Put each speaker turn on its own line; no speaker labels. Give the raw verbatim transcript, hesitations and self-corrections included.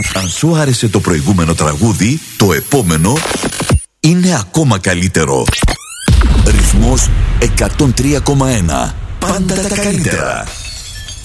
Αν σου άρεσε το προηγούμενο τραγούδι, το επόμενο είναι ακόμα καλύτερο. Ρυθμός εκατόν τρία κόμμα ένα. Πάντα τα καλύτερα.